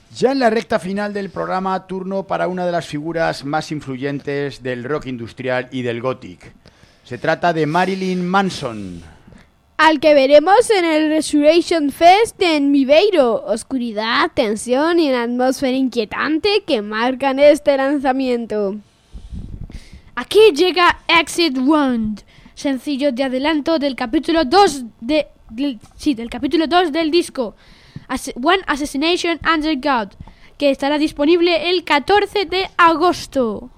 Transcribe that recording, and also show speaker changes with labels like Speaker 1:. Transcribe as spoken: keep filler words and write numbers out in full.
Speaker 1: Ya en la recta final del programa, turno para una de las figuras más influyentes del rock industrial y del gothic. Se trata de Marilyn Manson,
Speaker 2: al que veremos en el Resurrection Fest en Viveiro. Oscuridad, tensión y una atmósfera inquietante que marcan este lanzamiento.
Speaker 3: Aquí llega Exit Wound, sencillo de adelanto del capítulo dos de, del, sí, del capítulo dos del disco As- One Assassination Under God, que estará disponible el catorce de agosto.